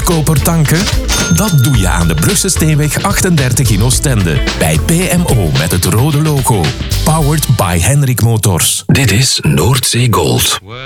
goedkoper tanken? Dat doe je aan de Brugse Steenweg 38 in Oostende. Bij PMO met het rode logo. Powered by Henrik Motors. Dit is Noordzee Gold.